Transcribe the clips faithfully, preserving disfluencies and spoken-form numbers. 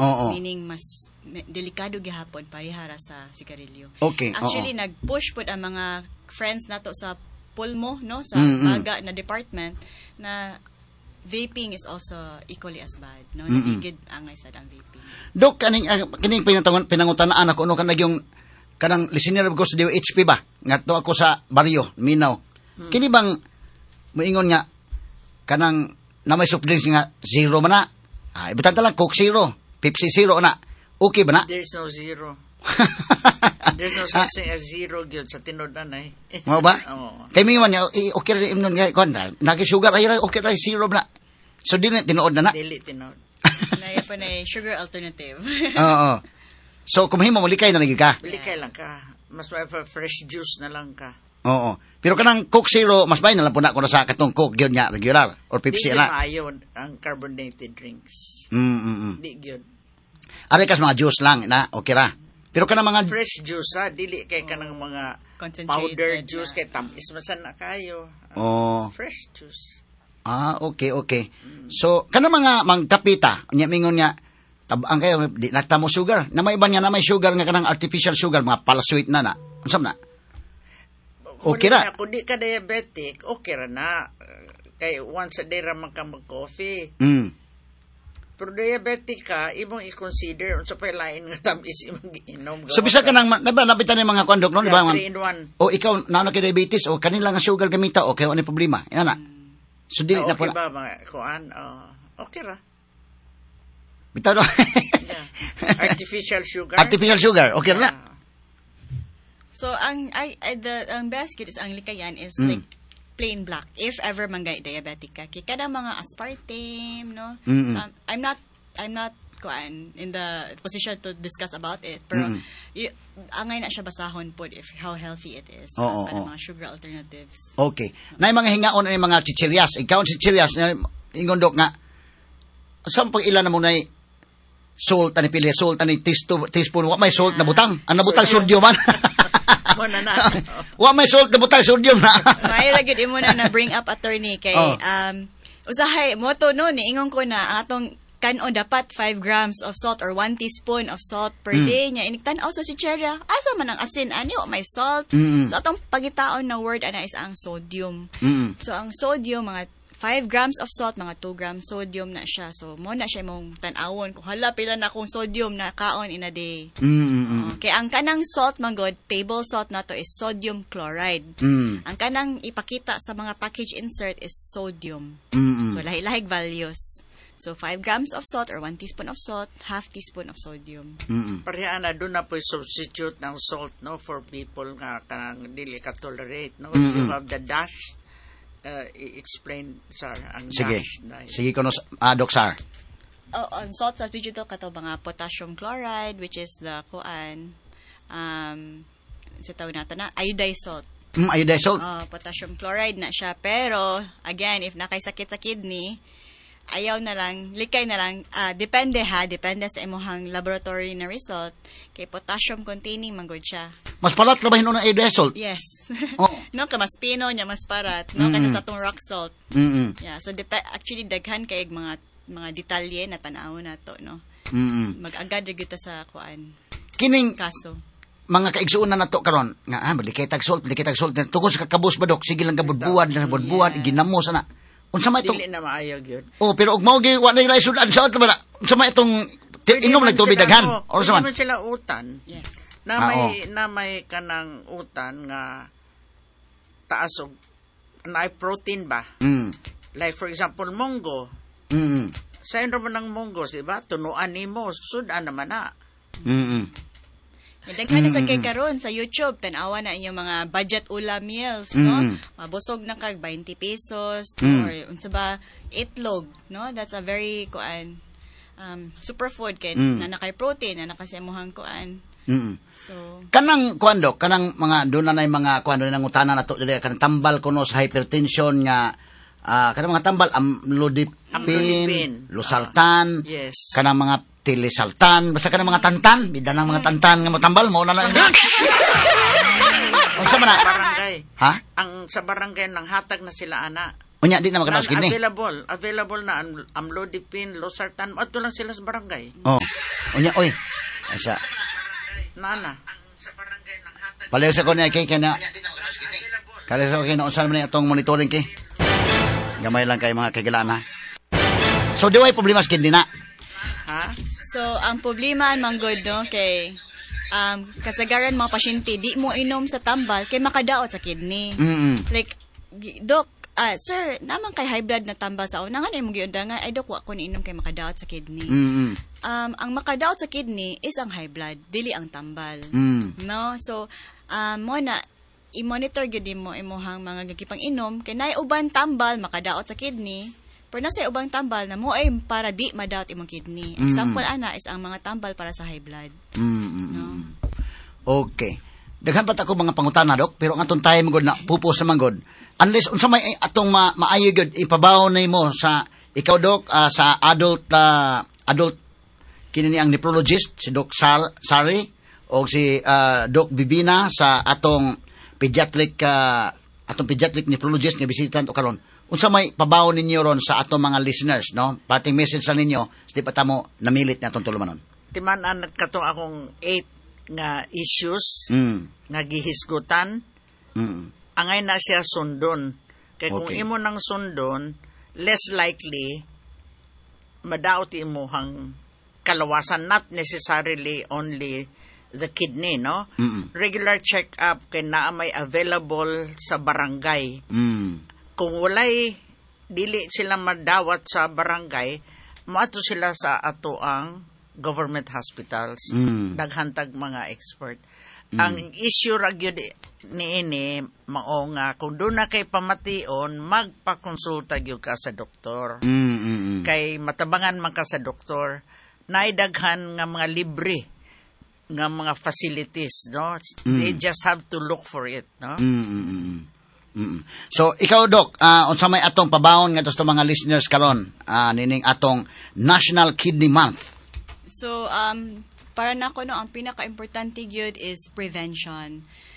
Oo. Meaning mas me- delikado gihapon parihara sa sigarilyo. Okay, Actually oo. nag-push pud ang mga friends nato sa pulmo, no, sa Mm-mm. baga na department na vaping is also equally as bad, no. Nagigid angay sad ang vaping. Dok, kaning, uh, kaning pinantangon, pinangutanaan ako, no, kanang yung, kanang listener ko sa D O H P ba? Nga to ako sa baryo, Minaw. Hmm. Kini bang, moingon nga, kanang, na may soft drinks nga, zero man na. Ah, ibutan talang Coke zero, Pepsi zero na. Okay ba na? There's no zero. There's no such thing as zero gyud sa tinud-an ay. Mo ba? Oo. Kay mingon niya, eh, okay rin imnon nga, kon, naki-sugar, ay, okay rin, zero na. So, di na, tinuod na na. Dili tinud. Naya pa na sugar alternative. Oo. So, kung mahimo, malikay na naging ka. Likay lang ka. Mas may pa fresh juice na lang ka. Oo. Pero kanang Coke Zero, mas bahay na lang po na ako na sa katong Coke, gyud nga, regular. Or Pepsi Di na. maayo ang carbonated drinks. Mm, mm, mm. Di gyud. Ari kas mga juice lang, na, okay ra. Pero kanang mga, Fresh juice ha, dili kay kanang mga Concentrated powdered na. juice kay tamis masan na kayo. oh, Fresh juice. ah, okay, okay. So, kanang mga mangkapita, nya mingon nga, tabang kayo, di nagtamo sugar. Na may iba nga na may sugar nga kanang artificial sugar, mga palasweet na na. Unsam na? Okay Wala ra. na, kung di ka diabetic, okay ra na. Kay once a day ra man ka mag-coffee. Mm. Pero diabetic ka, imong i-consider unsa pa lain nga tamis imong giinom. So, bisa ka nang, naba, nabitan yung mga kondok, no? Di ba? three in one. O ikaw, naano kay diabetes, o kanila nga sugar gamita, o kaya ano yung problema? Yan na. So, dili Ah, na po okay na. ba mga kuan? Ah, okay ra. Bitaw no? Yeah. Artificial sugar. Artificial sugar, okay na. Ah. So ang I, I the ang best good is ang likayan is Mm. like plain black if ever manggay diabetic ka. Kay kada mga aspartame, no. Mm-mm. So, I'm, I'm not I'm not kuan in the position to discuss about it, pero Mm-mm. y- angay na siya basahon pod if how healthy it is. Oo, Para oo. mga sugar alternatives. Okay. Na yung mga hingaon ay mga chichirias. Ikaw ang chichirias, ingon dok nga, saan pag ilan na mo na salt, ani pili, salt, ani teaspoon, teaspoon, wa may salt na butang. Ang nabutang sodium man. Mo na na. Wa may salt na butang sodium na. May ragid imo na na bring up attorney kay Oh. um usahay moto no ni ingon ko na ang atong kanon dapat five grams of salt or one teaspoon of salt per Mm. day nya iniktan-aw sa si Cheria asa man ang asin ani wa may salt. Mm. So atong pagitaon na word ana is ang sodium. Mm. So ang sodium mga five grams of salt mga two grams sodium na siya. So mo na siya mong tan-awon kung hala pila na akong sodium na kaon in a day. Mm. Okay, ang kanang salt man god, table salt na to is sodium chloride. Mm. Ang kanang ipakita sa mga package insert is sodium. Mm. So, lahi-lahig values. So, five grams of salt or one teaspoon of salt, half teaspoon of sodium. Mm. Pareha na doon na po substitute ng salt no for people nga kanang dili ka tolerate no. Mm-mm. You have the dash uh, i-explain sir ang Sige. dash dahil. Sige ko no, ah, Doc Sar. Oh, on salt sa digital kato mga potassium chloride which is the kuan um sa tawag nato na iodized salt. Mm, iodized salt. Oh, potassium chloride na siya. Pero, again, if nakaysakit sa kidney, ayaw na lang, likay na lang, ah, depende ha, depende sa imuhang laboratory na result, kay potassium containing manggod siya. Mas palat ka ba hinuon ng iodized salt? Yes. Oh. No, ka mas pino niya, mas parat, no, Mm. kasi sa tong rock salt. Mm. Yeah, so dep- actually, daghan kay mga mga detalye na tanaw na to, no. Mm. Mag-agad rin kita sa kuan Kining kaso. mga kaigsuon na nato karon nga ah balik tag salt balik tag salt tukos ka kabus ba dok sige lang gabudbuan lang budbuan Yeah. ginamos na unsa man itong Dili na maayo gyud. oh pero ug mao gi wa na ilay sudan sa ba unsa man itong ti- inom lang tubig daghan or sa man man sila utan Yes. na Ah, may na may kanang utan nga taas og na protein ba? mm Like for example munggo. mm Sa inyo man ng munggos, di ba? Tunuan nimo, sudan naman na. mm Daghan na sa Mm, kay mm. karon sa YouTube tanawa na inyong mga budget ulam meals, no? Mm. Mabusog na kag twenty pesos Mm. or unsa ba itlog, no? That's a very kuan um superfood kay Mm. na nakay protein na nakasemuhang kuan. mm So kanang kuan dok kanang mga doon na nay mga kuan doon nang utana nato dili kanang tambal kuno sa hypertension nga ah kanang mga tambal amlodipine, Amlodipine. losartan, Yes. kanang mga tilisaltan, basta kanang mga tantan, bidan ng mga tantan nga matambal mo na lang. Unsa man na? Barangay. Ha? Ang sa barangay nang hatag na sila ana. Unya di na makanaos Non kini. available, available na am- amlodipine, losartan, ato lang sila sa barangay. Oh. Unya, oy. Asa. Nana. Palayo sa ko niya, kay, kaya na, kaya sa ko kaya na, unsan man itong monitoring, kay. Gamay lang kay mga kagilaan, ha. So, di way problema sa kidney na. Ha? So, ang problema, manggod, no, kay, um, kasagaran mga pasyente, di mo inom sa tambal, kay makadaot sa kidney. Mm-mm. Like, gi- Dok, ah, sir, naman kay high blood na tambal sa unangan, ay mong giundangan, ay Dok, wa ko niinom kay makadaot sa kidney. Mm-mm. Um, ang makadaot sa kidney is ang high blood, dili ang tambal. Mm. No? So, um, mo na, i-monitor gyud mo imuhang mga gagipang inom, kay naay uban tambal, makadaot sa kidney, pero nasa ubang tambal na mo ay para di madaot imong kidney. Mm. Example, ana, is ang mga tambal para sa high blood. Mm-mm. No? Okay. Daghan pa ako mga pangutana, Dok, pero ang atong time gud na pupos sa manggod. Unless unsa may eh, atong ma maayo gud ipabaw nimo sa ikaw, Dok, ah, sa adult ah, adult kini ni ang nephrologist si Doc Sar Sari o si ah, Doc Bibina sa atong pediatric ah, atong pediatric nephrologist nga bisitan to karon. Unsa may pabaw ninyo ron sa atong mga listeners, no? Pating message sa ninyo, di pa tamo namilit na atong tulumanon. Timan-an kato akong eight nga issues Mm. nga gihisgutan. Mm. Angay na siya sundon. Kay kung Okay. imo nang sundon, less likely madaot imuhang kalawasan, not necessarily only the kidney, no? Mm. Regular check-up kay naa may available sa barangay. Mm. Kung walay dili sila madawat sa barangay, maato sila sa ato ang government hospitals, Mm. daghantag mga expert. Ang issue ra gyud ni ini mao nga kung doon na kay pamation, magpakonsulta gyud ka sa doktor. Mm. Mm. Mm. Kay matabangan man ka sa doktor, naidaghan nga mga libre nga mga facilities, no? Mm. They just have to look for it, no? Mm, mm, mm, mm. So ikaw, Doc, ah, unsa may atong pabawon nga sa mga listeners karon, ah, nining atong National Kidney Month. So, um, para nako no, ang pinaka-importante gyud is prevention.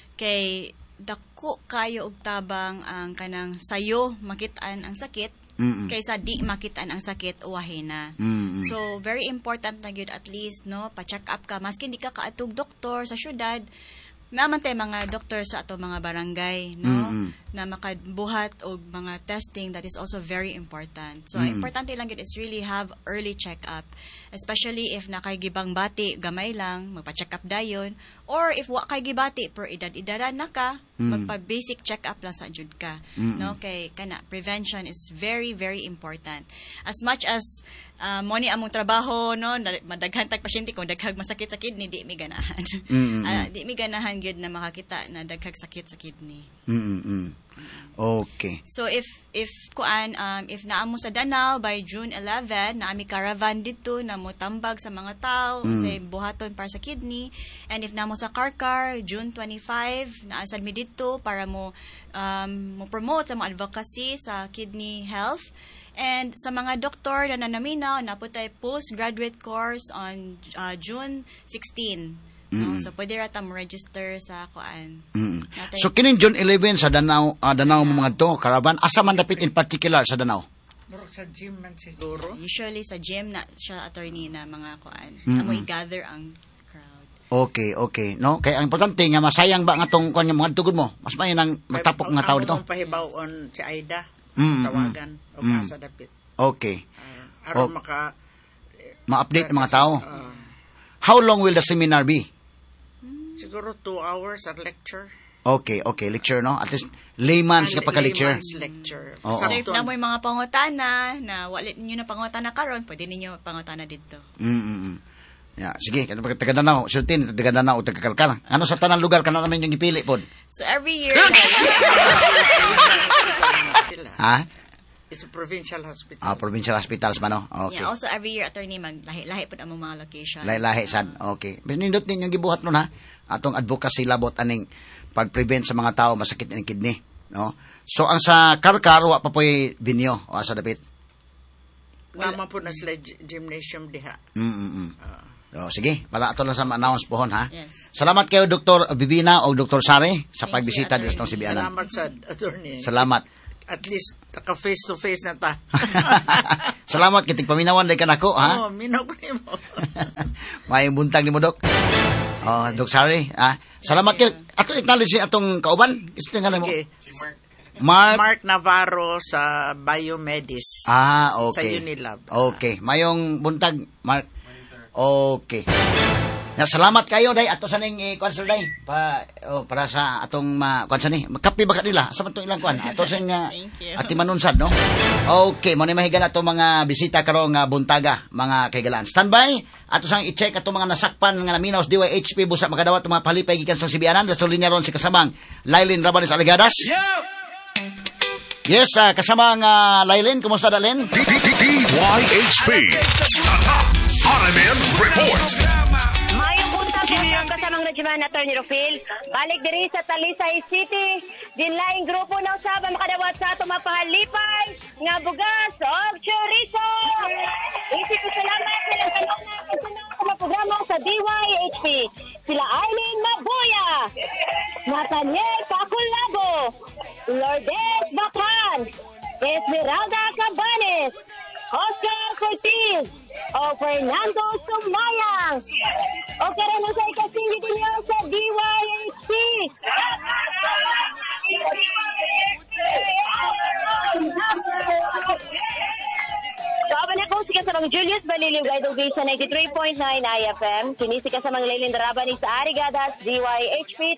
Kay dako kayo og tabang ang kanang sayo makit-an ang sakit Mm. kaysa di makitaan ang sakit uwahe na. Mm. So, very important na gyud at least, no, pa-check up ka. Maski hindi ka kaatog doktor sa syudad, naman tayo mga doktor sa ato mga barangay, no, Mm-mm. na makabuhat og mga testing that is also very important. So, Mm-mm. importante lang gyud is really have early check-up. Especially if nakay gibang bati, gamay lang, magpa-check up dayon. Or if wa kay gibati, per edad-edaran na ka, Mm. magpa-basic check-up lang sa jud ka. Mm-mm. No, kay kana prevention is very very important. As much as uh, mo ni among trabaho, no, na- madaghan tag pasyente kung daghag masakit sa kidney, di mi ganahan. Mm-mm. Ah, di mi ganahan gyud na makakita na daghag sakit sa kidney. Mm. Mm. Okay. So if if kuan um if naamo sa Danau by June eleventh, naami caravan dito na mo tambag sa mga tao Mm. sa buhaton para sa kidney, and if naamo sa Karkar June twenty-fifth, naasad mi dito para mo um mo promote sa mga advocacy sa kidney health. And sa mga doktor na nanaminaw, naputay postgraduate course on uh, June sixteenth. No? Mm. So pwede ra ta mo register sa kuan. Mm. Natay- So kining June eleventh sa Danau, ah, Danau mo mga to, karaban, asa man dapit in particular sa Danau? Murag sa gym man siguro. Usually sa gym na siya attorney na mga kuan. Mm-mm. Amo i-gather ang crowd. Okay, okay. No, kay ang importante nga masayang ba nga tong kuan nga mga tugod mo? Mas may nang magtapok nga tao dito. Ang pahibawon si Aida, Mm, tawagan o mm. masa dapit. Okay. Uh, aron Oh. maka Ma-update ang mga tao. Ah, How long will the seminar be? siguro two hours at lecture. Okay, okay, lecture, no? At least layman's Ah, ka pagka-lecture. layman's lecture. Oo. So if Sakto. na mo yung mga pangutana na wala ninyo na pangutana karon, pwede ninyo pangutana dito. Mm, mm, mm. Yeah, sige, kada pagka taga Danau, sultin taga Danau o taga Kalkal. Ano sa tanang lugar kana namin yung ipili pod? So every year, Sila. Ha? It's a provincial hospital. Ah, provincial hospitals man, no? Okay. yeah, also every year attorney maglahi-lahi pud ang mga location. Lahi-lahi sad. Okay. Binindot ninyong gibuhat nun ha. Atong advocacy labot aning pag-prevent sa mga tao masakit ng kidney, no? So ang sa Karkar wa pa poy binyo o sa dapit. Naman po na sila gy- gymnasium diha. Mm. mm, mm. Ah. So, sige, pala ato lang sa announce pohon ha. Yes. Salamat kayo Doktor Bibina o Doktor Sare sa Thank pagbisita you, dito sa Attorney. Sibianan. Salamat sa attorney. Salamat. At least taka face to face na ta. Salamat kitig paminawan day kanako ha. Oh, minaw ko nimo. May buntag ni mo, Dok. Oh, Dok Sari. Ah, salamat kayo. Ato acknowledge si atong kauban. Gusto nga mo. Sige. Mark. Mark Navarro sa Biomedis. Ah, Sa okay. Unilab. Okay. Mayong buntag, Mark. Okay. Na salamat kayo day ato sa ning i-kwan sir day pa oh, para sa atong ma kwan sa ni kapi ba kanila sa matong ilang kwan ato sa nga Thank you. ati manunsad no. Okay, mo ni mahigan ato mga bisita karon nga buntaga mga kaigalan. Standby ato sang i-check ato mga nasakpan nga naminaw sa D Y H P busa makadawat mga palipay gikan sa Sibianan sa linya ron si kasamang Lailin Rabanes Aligadas. Yes, uh, kasama ang uh, Lailin, kumusta Dalin? D Y H P R M N Report. Mayong buntag po sa kasamang Radyoman Attorney Rofil. Balik diri sa Talisay City. Dinlaing grupo ng Saba makadawat sa ato mapahalipay nga bugas o chorizo. Isip ko salamat sa mga programa sa D Y H P. Sila Aileen Mabuya, Nathaniel Paculabo, Lourdes Bacan, Esmeralda Cabanes, Oscar Cortez, o Fernando Sumayang. O karon sa ikasinggi din niyo sa D Y H P. Kaban ako si kasamang Julius Baliliw Gaidong sa ninety-three point nine I F M. Kini si kasamang Lailin Rabanes sa Arigadas, D Y H P